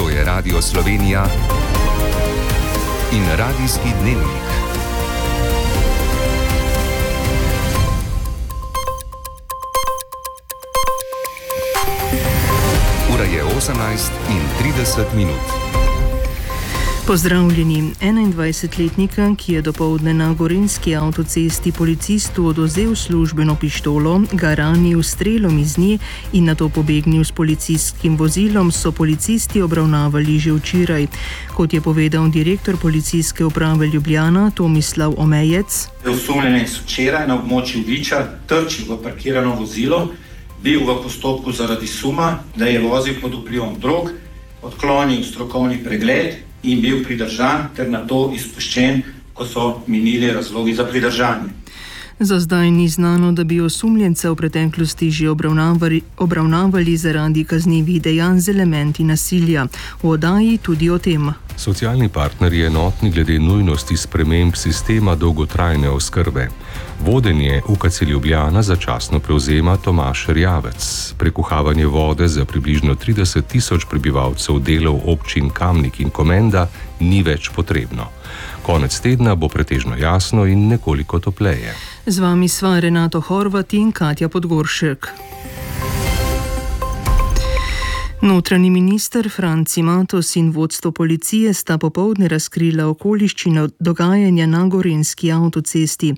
To je Radio Slovenija in Radijski dnevnik. Ura je 18:30. Pozdravljeni. 21-letnika, ki je dopoldne na gorenjski avtocesti policistu odvzel službeno pištolo, ga ranil s strelom iz nje in nato pobegnil s policijskim vozilom, so policisti obravnavali že včeraj. Kot je povedal direktor Policijske uprave Ljubljana Tomislav Omejec. Osumljenec včeraj na območju Viča trčil v parkirano vozilo, bil v postopku zaradi suma, da je vozil pod vplivom drog, odklonil strokovni pregled in bil pridržan ter nato izpuščen, ko so minili razlogi za pridržanje. Za zdaj ni znano, da bi osumljenca v preteklosti že obravnavali zaradi kaznivih dejanj z elementi nasilja. V oddaji tudi o tem. Socialni partnerji enotni glede nujnosti sprememb sistema dolgotrajne oskrbe. Vodenje UKC Ljubljana začasno prevzema Tomaž Erjavec. Prekuhavanje vode za približno 30 tisoč prebivalcev delov občin Kamnik in Komenda ni več potrebno. Konec tedna bo pretežno jasno in nekoliko topleje. Z vami sva Renato Horvat in Katja Podgoršek. Notranji minister Franci Matos in vodstvo policije sta popoldne razkrila okoliščine dogajanja na gorenjski avtocesti.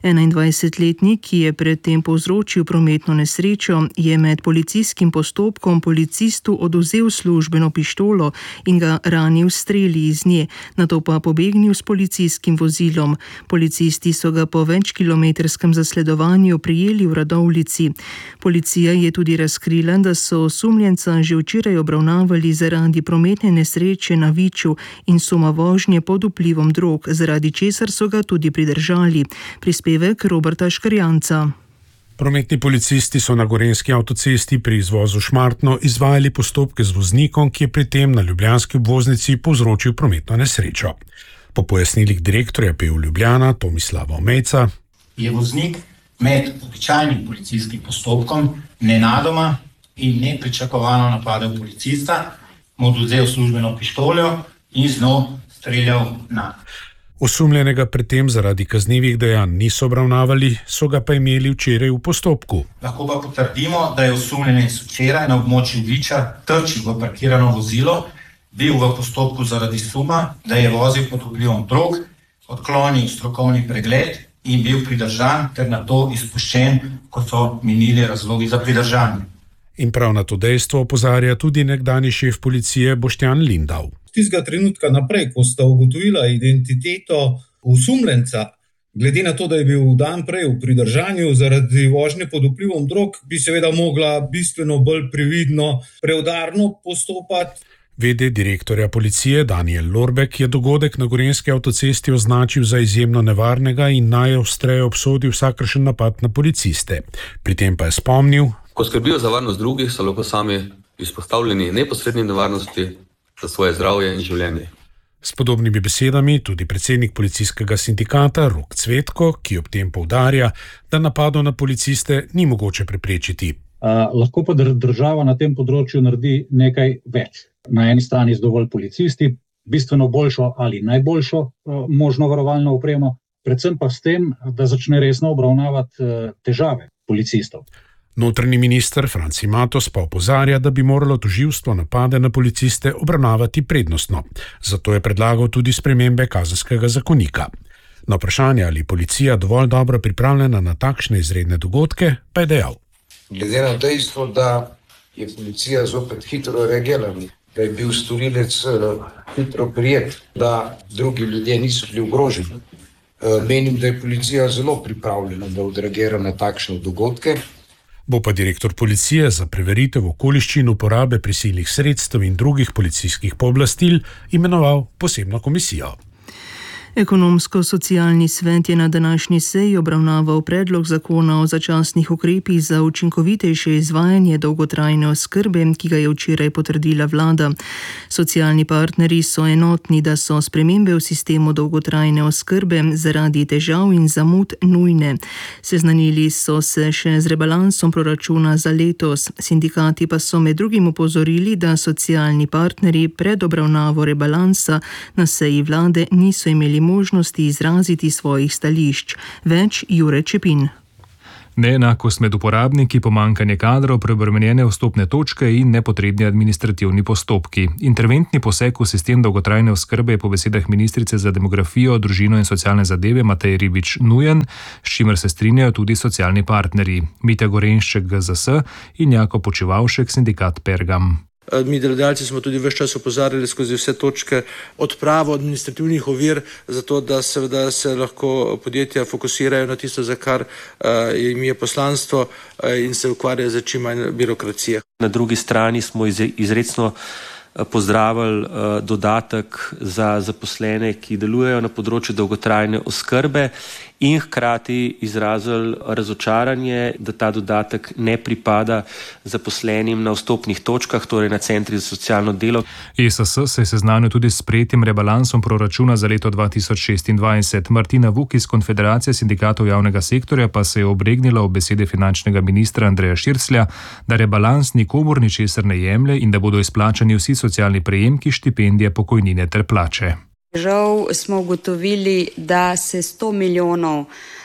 21-letnik, ki je predtem povzročil prometno nesrečo, je med policijskim postopkom policistu odvzel službeno pištolo in ga ranil s streli iz nje, nato pa pobegnil s policijskim vozilom. Policisti so ga po večkilometrskem zasledovanju prijeli v Radovljici. Policija je tudi razkrila, da so osumljenca že včeraj obravnavali zaradi prometne nesreče na Viču in suma vožnje pod vplivom drog, zaradi česar so ga tudi pridržali. Prispevek Roberta Škarjanca. Prometni policisti so na gorenjski avtocesti pri izvozu Šmartno izvajali postopke z voznikom, ki je pri tem na ljubljanski obvoznici povzročil prometno nesrečo. Po pojasnilih direktorja PU Ljubljana Tomislava Omejca je voznik med običajnim policijskim postopkom nenadoma in nepričakovano napadel policista, mu odvzel službeno pištolo in z njo streljal na. Osumljenega pri tem zaradi kaznivih dejanj niso obravnavali, so ga pa imeli včeraj v postopku. Lahko pa potrdimo, da je osumljenec včeraj na območju Viča trčil v parkirano vozilo, bil v postopku zaradi suma, da je vozil pod vplivom drog, odklonil strokovni pregled in bil pridržan ter nato izpuščen, ko so minili razlogi za pridržanje. In prav na to dejstvo opozarja tudi nekdanji šef policije Boštjan Lindav. Tistega trenutka naprej, ko sta ugotovila identiteto osumljenca, glede na to, da je bil dan prej v pridržanju zaradi vožnje pod vplivom drog, bi seveda mogla bistveno bolj previdno, preudarno postopati. V.d. direktorja policije Daniel Lorbek je dogodek na gorenjski avtocesti označil za izjemno nevarnega in najostreje obsodil vsakršen napad na policiste. Pri tem pa je spomnil: Ko skrbijo za varnost drugih, so lahko sami izpostavljeni neposredni nevarnosti za svoje zdravje in življenje. S podobnimi besedami tudi predsednik policijskega sindikata Rok Cvetko, ki ob tem poudarja, da napadov na policiste ni mogoče preprečiti. Lahko pa država na tem področju naredi nekaj več. Na eni strani z dovolj policisti, bistveno boljšo ali najboljšo možno varovalno opremo, predvsem pa s tem, da začne resno obravnavati težave policistov. Notranji minister Franci Matos pa opozarja, da bi moralo tožilstvo napade na policiste obravnavati prednostno. Zato je predlagal tudi spremembe kazenskega zakonika. Na vprašanje, ali policija dovolj dobro pripravljena na takšne izredne dogodke, pa je dejal: Glede na dejstvo, da je policija zopet hitro reagirala, da je bil storilec hitro prijet, da drugi ljudje niso bili ogroženi, menim, da je policija zelo pripravljena, da odreagira na takšne dogodke. Bo pa direktor policije za preveritev okoliščin uporabe prisilnih sredstev in drugih policijskih pooblastil imenoval posebno komisijo. Ekonomsko-socialni svet je na današnji seji obravnaval predlog zakona o začasnih ukrepih za učinkovitejše izvajanje dolgotrajne oskrbe, ki ga je včeraj potrdila vlada. Socialni partnerji so enotni, da so spremembe v sistemu dolgotrajne oskrbe zaradi težav in zamud nujne. Seznanili so se še z rebalansom proračuna za letos. Sindikati pa so med drugim opozorili, da socialni partnerji pred obravnavo rebalansa na seji vlade niso imeli možnosti izraziti svojih stališč. Več Jure Čepin. Neenakost med uporabniki, pomanjkanje kadrov, preobremenjene vstopne točke in nepotrebni administrativni postopki. Interventni poseg v sistem dolgotrajne oskrbe je po besedah ministrice za demografijo, družino in socialne zadeve Mateje Ribič nujen, s čimer se strinjajo tudi socialni partnerji. Mitja Gorenšček GZS in Jako Počevalšek, sindikat Pergam. Mi delodajalci smo tudi ves čas opozarjali skozi vse točke odpravo administrativnih ovir, zato da seveda se lahko podjetja fokusirajo na tisto, za kar jim je poslanstvo in se ukvarjajo za čim manj birokracije. Na drugi strani smo izrecno pozdravili dodatek za zaposlene, ki delujejo na področju dolgotrajne oskrbe in hkrati izrazili razočaranje, da ta dodatek ne pripada zaposlenim na vstopnih točkah, torej na centrih za socialno delo. ESS se je seznanil tudi s sprejetim rebalansom proračuna za leto 2026. Martina Vuk iz Konfederacije sindikatov javnega sektorja pa se je obregnila ob besede finančnega ministra Andreja Širclja, da rebalans nikomur ničesar ne jemlje in da bodo izplačani vsi socialni prejemki, štipendije, pokojnine ter plače. Žal smo ugotovili, da se 100 milijonov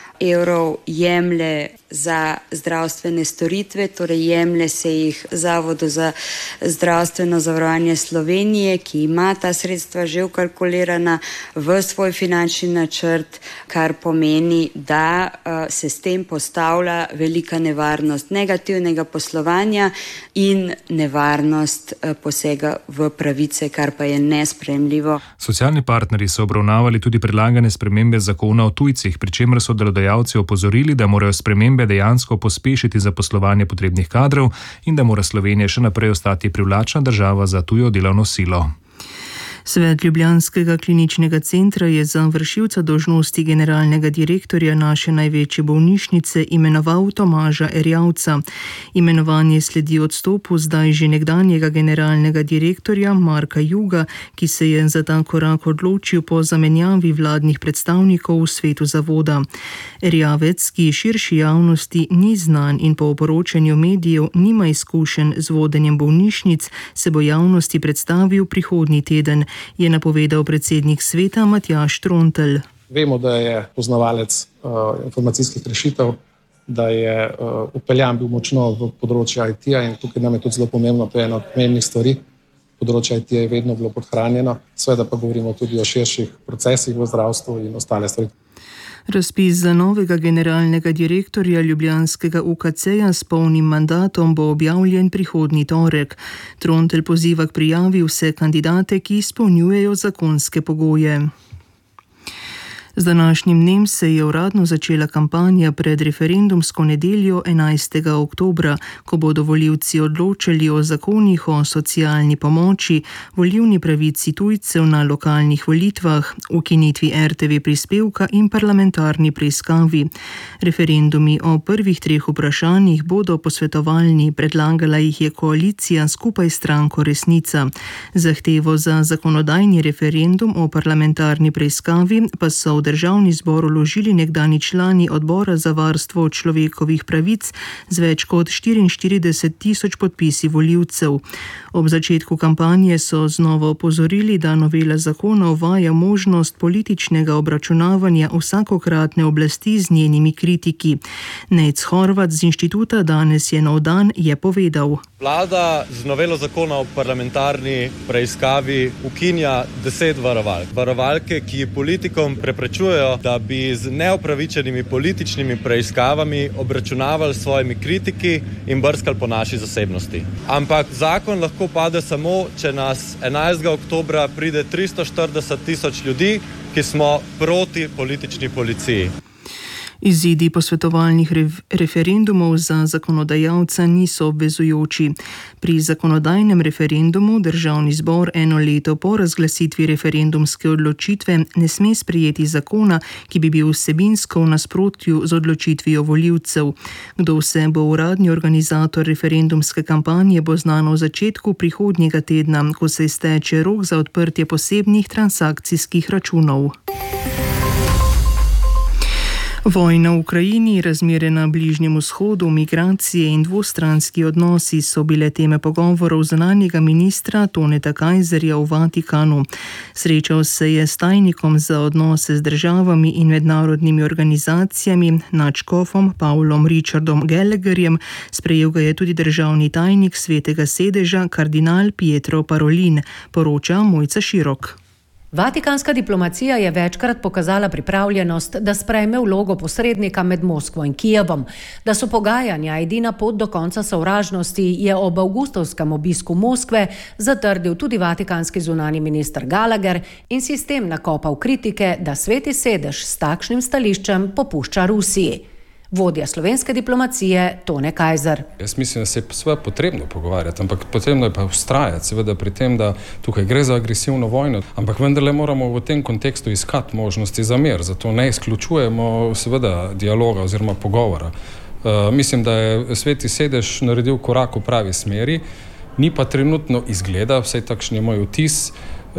evrov jemlje za zdravstvene storitve, torej jemlje se jih Zavodu za zdravstveno zavarovanje Slovenije, ki ima ta sredstva že vkalkulirana v svoj finančni načrt, kar pomeni, da se s tem postavlja velika nevarnost negativnega poslovanja in nevarnost posega v pravice, kar pa je nesprejemljivo. Socialni partnerji so obravnavali tudi predlagane spremembe zakona o tujcih, pri čemer so delodajalci opozorili, da morajo spremembe dejansko pospešiti zaposlovanje potrebnih kadrov in da mora Slovenija še naprej ostati privlačna država za tujo delovno silo. Svet Ljubljanskega kliničnega centra je za vršilca dolžnosti generalnega direktorja naše največje bolnišnice imenoval Tomaža Erjavca. Imenovanje sledi odstopu zdaj že nekdanjega generalnega direktorja Marka Juga, ki se je za ta korak odločil po zamenjavi vladnih predstavnikov v svetu zavoda. Erjavec, ki širši javnosti ni znan in po poročanju medijev nima izkušenj z vodenjem bolnišnic, se bo javnosti predstavil prihodnji teden, je napovedal predsednik sveta Matjaž Trontelj. Vemo, da je poznavalec informacijskih rešitev, da je upeljan bil močno v področju IT-ja in tukaj nam je tudi zelo pomembno, to je ena od pomembnih stvari. Področje IT-ja je vedno bilo podhranjeno, seveda pa govorimo tudi o širših procesih v zdravstvu in ostale stvari. Razpis za novega generalnega direktorja ljubljanskega UKC-ja s polnim mandatom bo objavljen prihodnji torek. Trontelj poziva k prijavi vse kandidate, ki izpolnjujejo zakonske pogoje. Z današnjim dnem se je uradno začela kampanja pred referendumsko nedeljo 11. oktobra, ko bodo volivci odločali o zakonih o socialni pomoči, volilni pravici tujcev na lokalnih volitvah, ukinitvi RTV prispevka in parlamentarni preiskavi. Referendumi o prvih 3 vprašanjih bodo posvetovalni, predlagala jih je koalicija skupaj s stranko Resnica. Zahtevo za zakonodajni referendum o parlamentarni preiskavi pa so v Državni zbor vložili nekdanji člani odbora za varstvo človekovih pravic z več kot 44 tisoč podpisi volivcev. Ob začetku kampanje so znova opozorili, da novela zakona uvaja možnost političnega obračunavanja vsakokratne oblasti z njenimi kritiki. Nejc Horvat z inštituta Danes je nov dan je povedal. Vlada z novelo zakona o parlamentarni preiskavi ukinja 10 varovalk. Varovalke, ki politikom preprečujejo, da bi z neopravičenimi političnimi preiskavami obračunavali s svojimi kritiki in brskali po naši zasebnosti. Ampak zakon lahko pade samo, če nas 11. oktobra pride 340 tisoč ljudi, ki smo proti politični policiji. Izidi posvetovalnih referendumov za zakonodajalca niso obvezujoči. Pri zakonodajnem referendumu Državni zbor eno leto po razglasitvi referendumske odločitve ne sme sprejeti zakona, ki bi bil vsebinsko v nasprotju z odločitvijo volivcev. Kdo vse bo uradni organizator referendumske kampanje, bo znano v začetku prihodnjega tedna, ko se izteče rok za odprtje posebnih transakcijskih računov. Vojna v Ukrajini, razmere na Bližnjem vzhodu, migracije in dvostranski odnosi so bile teme pogovorov zunanjega ministra Toneta Kajzerja v Vatikanu. Srečal se je s tajnikom za odnose z državami in mednarodnimi organizacijami, nadškofom Pavlom Richardom Gallagherjem, sprejel ga je tudi državni tajnik Svetega sedeža kardinal Pietro Parolin, poroča Mojca Širok. Vatikanska diplomacija je večkrat pokazala pripravljenost, da sprejme vlogo posrednika med Moskvo in Kijevom. Da so pogajanja edina pot do konca sovražnosti, je ob avgustovskem obisku Moskve zatrdil tudi vatikanski zunanji minister Gallagher in si s tem nakopal kritike, da Sveti sedež s takšnim stališčem popušča Rusiji. Vodja slovenske diplomacije Tone Kajzer. Jaz mislim, da se je seveda potrebno pogovarjati, ampak potrebno je pa vztrajati seveda pri tem, da tukaj gre za agresivno vojno, ampak vendarle moramo v tem kontekstu iskati možnosti za mir, zato ne izključujemo seveda dialoga oziroma pogovora. Mislim, da je Sveti sedež naredil korak v pravi smeri, ni pa trenutno izgleda, vsaj takšen je moj vtis,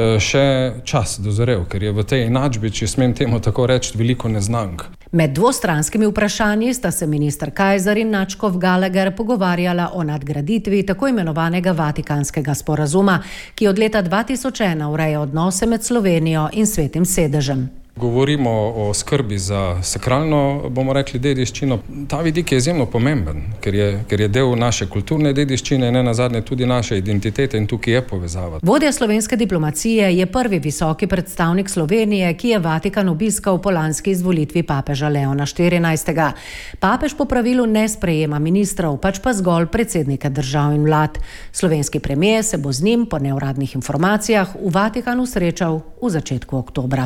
še čas dozorel, ker je v tej enačbi, če smem temu tako reči, veliko neznank. Med dvostranskimi vprašanji sta se minister Kajzer in nadškof Gallagher pogovarjala o nadgraditvi tako imenovanega Vatikanskega sporazuma, ki od leta 2001 ureja odnose med Slovenijo in Svetim sedežem. Govorimo o skrbi za sakralno, bomo rekli, dediščino. Ta vidik je izjemno pomemben, ker je del naše kulturne dediščine in nenazadnje tudi naše identitete in tukaj je povezava. Vodja slovenske diplomacije je prvi visoki predstavnik Slovenije, ki je Vatikan obiskal po lanski izvolitvi papeža Leona XIV. Papež po pravilu ne sprejema ministrov, pač pa zgolj predsednike držav in vlad. Slovenski premier se bo z njim po neuradnih informacijah v Vatikanu srečal v začetku oktobra.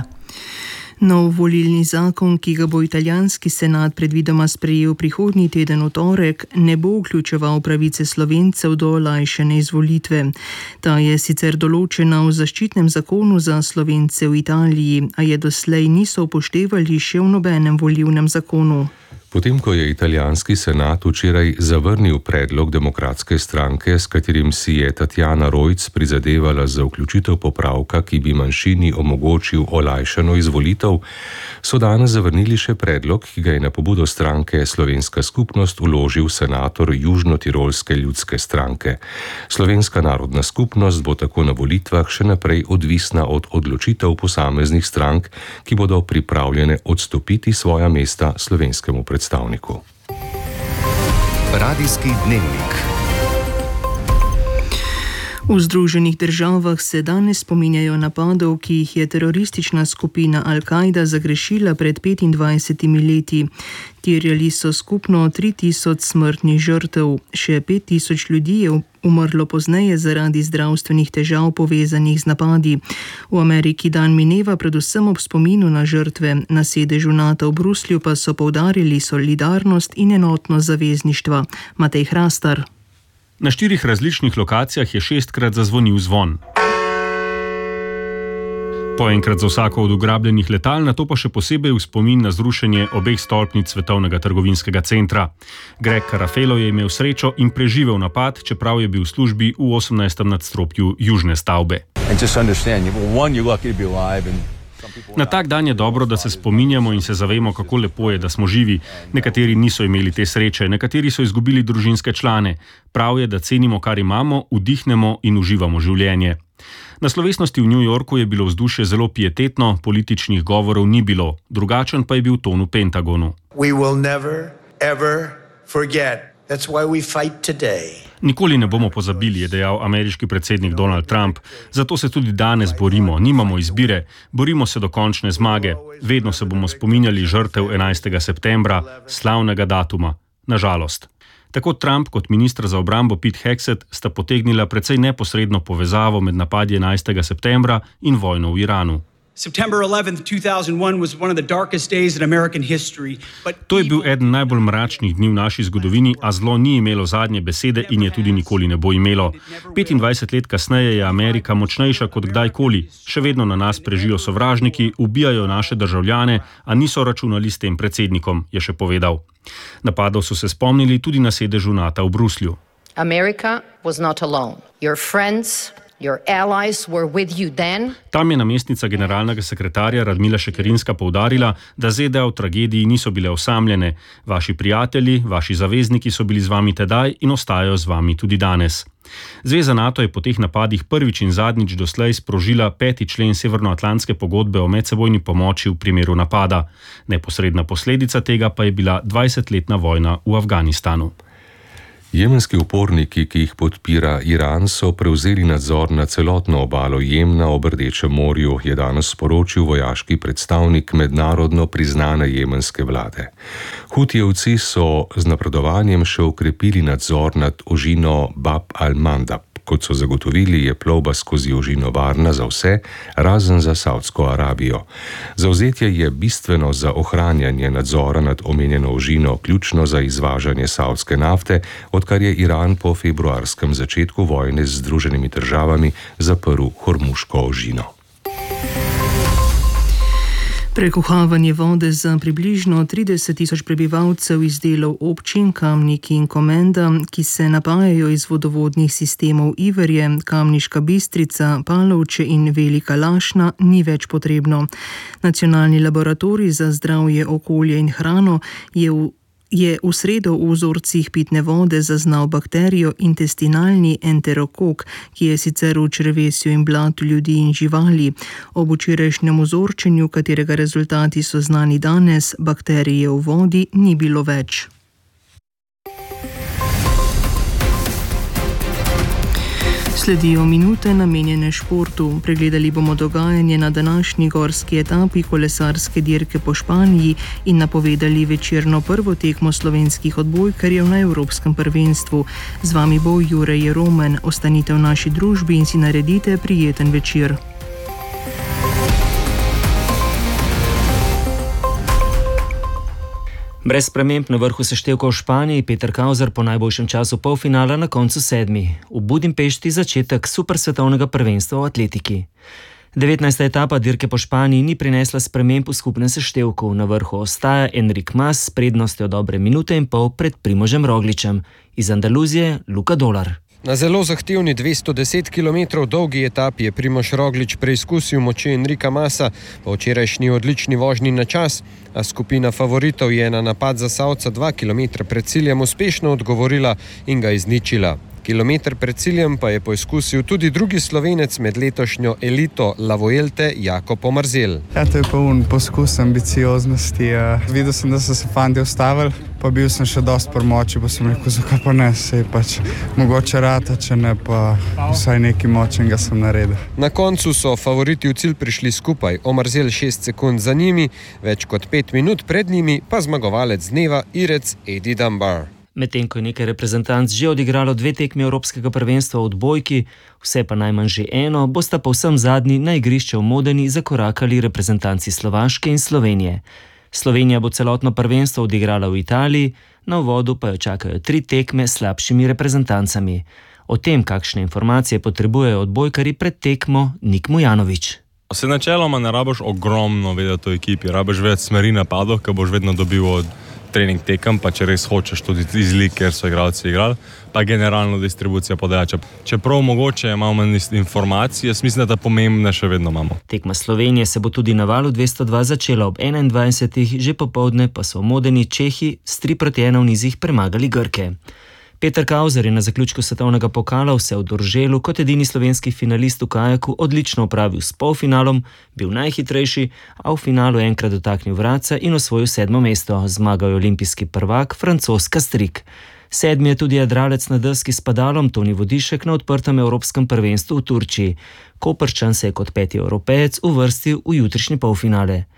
Nov volilni zakon, ki ga bo italijanski senat predvidoma sprejel prihodnji teden v torek, ne bo vključeval pravice Slovencev do olajšane izvolitve. Ta je sicer določena v zaščitnem zakonu za Slovence v Italiji, a je doslej niso upoštevali še v nobenem volilnem zakonu. Potem, ko je italijanski senat včeraj zavrnil predlog demokratske stranke, s katerim si je Tatjana Rojc prizadevala za vključitev popravka, ki bi manjšini omogočil olajšano izvolitev, so danes zavrnili še predlog, ki ga je na pobudo stranke Slovenska skupnost vložil senator Južno-Tirolske ljudske stranke. Slovenska narodna skupnost bo tako na volitvah še naprej odvisna od odločitev posameznih strank, ki bodo pripravljene odstopiti svoja mesta slovenskemu predstavniku. Radijski dnevnik. V Združenih državah se danes spominjajo napadov, ki jih je teroristična skupina Al-Kaida zagrešila pred 25 leti. Terjali so skupno 3000 smrtnih žrtev, še 5000 ljudi je umrlo pozneje zaradi zdravstvenih težav povezanih z napadi. V Ameriki dan mineva predvsem ob spominu na žrtve, na sedežu NATO v Bruslju pa so poudarili solidarnost in enotnost zavezništva. Matej Hrastar. Na 4 različnih lokacijah je 6-krat zazvonil zvon. Po enkrat za vsako od ugrabljenih letal, nato pa še posebej v spomin na zrušenje obeh stolpnic Svetovnega trgovinskega centra. Greg Carafelo je imel srečo in preživel napad, čeprav je bil v službi v 18. nadstropju južne stavbe. Na tak dan je dobro, da se spominjamo in se zavemo, kako lepo je, da smo živi. Nekateri niso imeli te sreče, nekateri so izgubili družinske člane. Prav je, da cenimo, kar imamo, vdihnemo in uživamo življenje. Na slovesnosti v New Yorku je bilo vzdušje zelo pietetno, političnih govorov ni bilo, drugačen pa je bil ton v Pentagonu. Nikoli ne bomo pozabili, je dejal ameriški predsednik Donald Trump. Zato se tudi danes borimo, nimamo izbire, borimo se do končne zmage. Vedno se bomo spominjali žrtev 11. septembra, slavnega datuma. Nažalost. Tako Trump kot minister za obrambo Pete Hegseth sta potegnila precej neposredno povezavo med napadi 11. septembra in vojno v Iranu. September 11th, 2001 was one of the darkest days in American history. To je bil eden najbolj mračnih dni v naši zgodovini, a zlo ni imelo zadnje besede in je tudi nikoli ne bo imelo. 25 let kasneje je Amerika močnejša kot kdajkoli. Še vedno na nas prežijo sovražniki, ubijajo naše državljane, a niso računali s tem predsednikom, je še povedal. Napadov so se spomnili tudi na sedežu NATO v Bruslju. America was not alone. Your friends, your allies were with you then. Tam je namestnica generalnega sekretarja Radmila Šekerinska poudarila, da ZDA v tragediji niso bile osamljene. Vaši prijatelji, vaši zavezniki so bili z vami tedaj in ostajajo z vami tudi danes. Zveza NATO je po teh napadih prvič in zadnjič doslej sprožila 5. člen Severnoatlantske pogodbe o medsebojni pomoči v primeru napada. Neposredna posledica tega pa je bila 20-letna vojna v Afganistanu. Jemenski uporniki, ki jih podpira Iran, so prevzeli nadzor na celotno obalo Jemna ob Rdečem morju, je danes sporočil vojaški predstavnik mednarodno priznane jemenske vlade. Hutijevci so z napredovanjem še okrepili nadzor nad ožino Bab al-Mandab. Kot so zagotovili, je plovba skozi ožino varna za vse, razen za Saudsko Arabijo. Zavzetje je bistveno za ohranjanje nadzora nad omenjeno ožino, ključno za izvažanje saudske nafte, odkar je Iran po februarskem začetku vojne z Združenimi državami zaprl Hormuško ožino. Prekuhavanje vode za približno 30.000 prebivalcev iz delov občin Kamnik in Komenda, ki se napajajo iz vodovodnih sistemov Iverje, Kamniška Bistrica, Palovče in Velika Lašna, ni več potrebno. Nacionalni laboratorij za zdravje, okolje in hrano je v sredo v vzorcih pitne vode zaznal bakterijo intestinalni enterokok, ki je sicer v črevesju in blatu ljudi in živali. Ob včerajšnjem vzorčenju, katerega rezultati so znani danes, bakterije v vodi ni bilo več. Sledijo minute namenjene športu. Pregledali bomo dogajanje na današnji gorski etapi kolesarske dirke po Španiji in napovedali večerno prvo tekmo slovenskih odbojkarjev na Evropskem prvenstvu. Z vami bo Jure Jeromen. Ostanite v naši družbi in si naredite prijeten večer. Brez sprememb na vrhu seštevka v Španiji, Peter Kauzer po najboljšem času polfinala na koncu 7. V Budimpešti začetek supersvetovnega prvenstva v atletiki. 19. etapa dirke po Španiji ni prinesla sprememb v skupnem seštevku. Na vrhu ostaja Enric Mas s prednostjo dobre minute in pol pred Primožem Rogličem. Iz Andaluzije Luka Dolar. Na zelo zahtevni 210 km dolgi etapi je Primož Roglič preizkusil moči Enrika Masa po včerajšnji odlični vožnji na čas, a skupina favoritov je na napad za Savca 2 km pred ciljem uspešno odgovorila in ga izničila. Kilometer pred ciljem pa je poizkusil tudi drugi Slovenec med letošnjo elito La Vuelte, Jakob Omarzel. Ja, to je pa poskus ambicioznosti. Videl sem, da so se fanti ustavili, pa bil sem še dosti por moči, pa sem rekel, zakaj pa ne, sej pač mogoče rata, če ne, pa vsaj nekaj močnega sem naredil. Na koncu so favoriti v cilj prišli skupaj, Omarzel 6 sekund za njimi, več kot 5 minut pred njimi pa zmagovalec dneva Irec Eddie Dunbar. Medtem ko je nekaj reprezentanc že odigralo 2 tekme Evropskega prvenstva v odbojki, vse pa najmanj že eno, bosta povsem zadnji na igrišče v Modeni zakorakali reprezentanci Slovaške in Slovenije. Slovenija bo celotno prvenstvo odigrala v Italiji, na uvodu pa jo čakajo 3 tekme s slabšimi reprezentancami. O tem, kakšne informacije potrebujejo odbojkari pred tekmo, Nik Mujanović. Se načeloma ne rabiš ogromno vedeti o ekipi, rabiš več smeri napadov, ki boš vedno dobil od trening tekem, pa če res hočeš tudi iz lig, ker so igralci igrali, pa generalno distribucija podajača. Čeprav mogoče imamo informacije, jaz mislim, da pomembne še vedno imamo. Tekma Slovenije se bo tudi na valu 202 začela ob 21. Že popoldne pa so v Modeni Čehi s 3-1 v nizih premagali Grke. Peter Kauzer je na zaključku svetovnega pokala vse v Dorželu kot edini slovenski finalist v kajaku odlično opravil s polfinalom, bil najhitrejši, a v finalu enkrat dotaknil vratca in osvojil 7. mesto. Zmagal je olimpijski prvak Francoz Castrik. 7. je tudi jadralec na deski s padalom Toni Vodišek na odprtem Evropskem prvenstvu v Turčiji. Koprčan se je kot 5. Evropejec uvrstil v jutrišnji polfinale.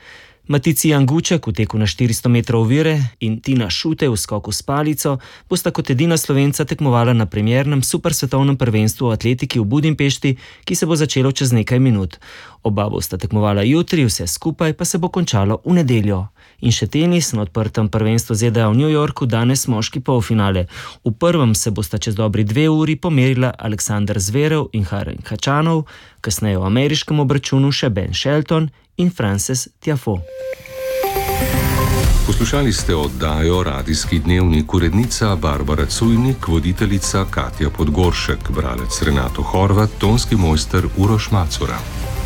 Matici Anguček v teku na 400 metrov ovire in Tina Šute v skoku s palico bosta kot edina Slovenca tekmovala na premiernem supersvetovnem prvenstvu v atletiki v Budimpešti, ki se bo začelo čez nekaj minut. Oba bosta tekmovala jutri, vse skupaj pa se bo končalo v nedeljo. In še tenis na odprtem prvenstvu ZDA v New Yorku danes moški polfinale. V prvem se bosta čez dobri 2 uri pomerila Aleksander Zverev in Karen Khachanov, kasneje v ameriškem obračunu še Ben Shelton in Frances Tiafoe. Poslušali ste oddajo Radijski dnevnik, urednica Barbara Cujnik, voditeljica Katja Podgoršek, bralec Renato Horvat, tonski mojster Uroš Macura.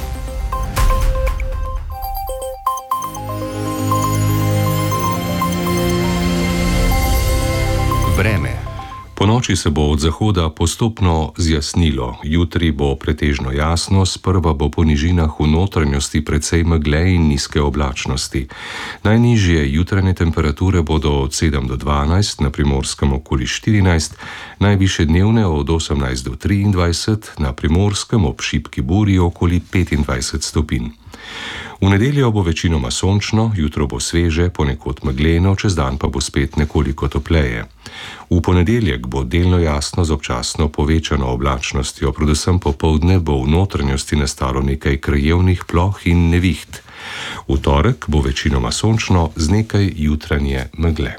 Vreme. Ponoči se bo od zahoda postopno zjasnilo. Jutri bo pretežno jasno, sprva bo po nižinah v notranjosti precej megle in nizke oblačnosti. Najnižje jutranje temperature bodo od 7 do 12, na Primorskem okoli 14, najvišje dnevne od 18 do 23, na Primorskem ob šibki burji okoli 25 stopinj. V nedeljo bo večinoma sončno, jutro bo sveže, ponekod megleno, čez dan pa bo spet nekoliko topleje. V ponedeljek bo delno jasno z občasno povečano oblačnostjo, predvsem popoldne bo v notranjosti nastalo nekaj krajevnih ploh in neviht. V torek bo večinoma sončno z nekaj jutranje megle.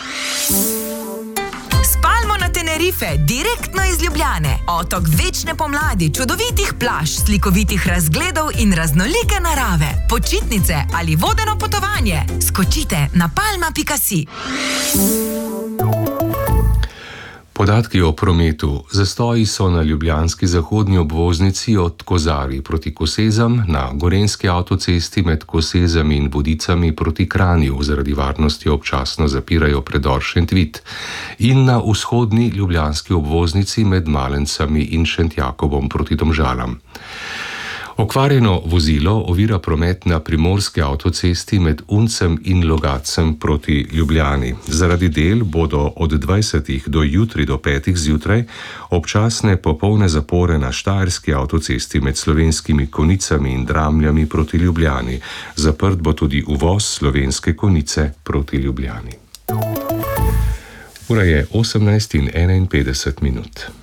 Tenerife, direktno iz Ljubljane. Otok večne pomladi, čudovitih plaž, slikovitih razgledov in raznolike narave. Počitnice ali vodeno potovanje. Skočite na palma.si. Podatki o prometu. Zastoji so na ljubljanski zahodni obvoznici od Kozarij proti Kosezam, na gorenjski avtocesti med Kosezami in Vodicami proti Kranju zaradi varnosti občasno zapirajo predor Šentvit in na vzhodni ljubljanski obvoznici med Malencami in Šentjakobom proti Domžalam. Okvarjeno vozilo ovira promet na primorski avtocesti med Uncem in Logatcem proti Ljubljani. Zaradi del bodo od 20. do jutri do 5. zjutraj občasne popolne zapore na štajerski avtocesti med Slovenskimi Konicami in Dramljami proti Ljubljani. Zaprt bo tudi uvoz Slovenske Konice proti Ljubljani. Ura je 18:51.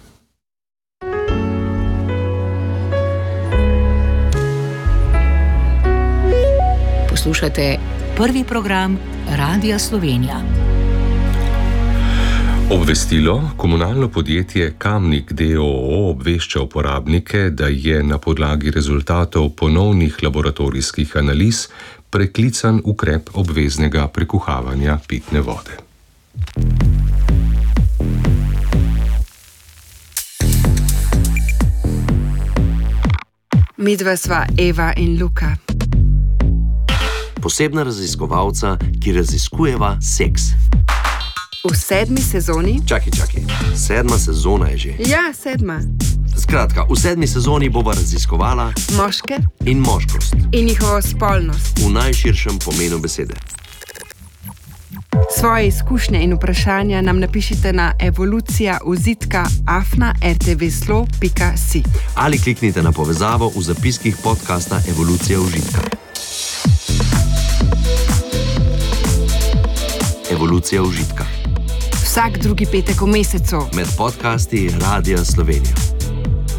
Poslušate prvi program Radia Slovenija. Obvestilo: komunalno podjetje Kamnik d.o.o. obvešča uporabnike, da je na podlagi rezultatov ponovnih laboratorijskih analiz preklican ukrep obveznega prekuhavanja pitne vode. Midva sva Eva in Luka. Posebna raziskovalca, ki raziskujeva seks. V 7. sezoni? Čakaj, 7. sezona je že. Ja, 7. Skratka, v 7. sezoni bova raziskovala moške in moškost in njihovo spolnost v najširšem pomenu besede. Svoje izkušnje in vprašanja nam napišite na evolucija@rtvslo.si ali kliknite na povezavo v zapiskih podcasta Evolucija užitka. Evolucija užitka. Vsak drugi petek v mesecu. Med podcasti Radia Slovenija.